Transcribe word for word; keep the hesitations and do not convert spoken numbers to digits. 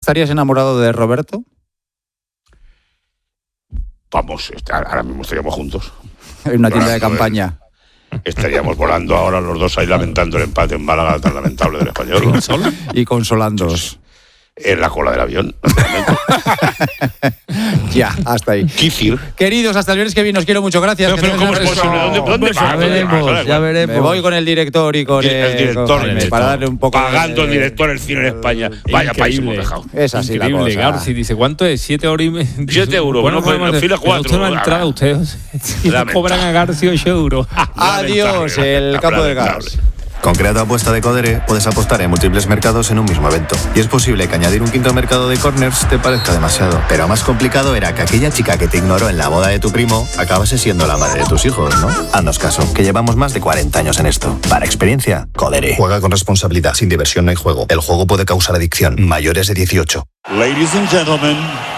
estarías enamorado de Roberto? Vamos, ahora mismo estaríamos juntos. En una tienda de campaña. Estaríamos volando ahora los dos ahí lamentando el empate en Málaga tan lamentable del Español. Y consolándoos. En la cola del avión. Ya, hasta ahí. Kicir. Queridos, hasta el viernes que viene, os quiero mucho, gracias. Pero, pero ¿cómo es posible? ¿Dónde, dónde ya veremos, ya veremos. Me voy con el director y con el, el director con Jaime, para darle un poco pagando de, el director el cine en España. Vaya país hemos dejado. Es así la cosa. Garci dice, ¿cuánto es? ¿Siete horas y media? Siete euros. Bueno, Bueno, pues fila cuatro. Usted no ha entrado, ustedes. Si le cobran a Garci ocho euros. Adiós, el campo del gas. Con Creato Apuesta de Codere puedes apostar en múltiples mercados en un mismo evento. Y es posible que añadir un quinto mercado de corners te parezca demasiado. Pero más complicado era que aquella chica que te ignoró en la boda de tu primo acabase siendo la madre de tus hijos, ¿no? Haznos caso, que llevamos más de cuarenta años en esto. Para experiencia, Codere. Juega con responsabilidad. Sin diversión no hay juego. El juego puede causar adicción. Mayores de dieciocho. Ladies and gentlemen,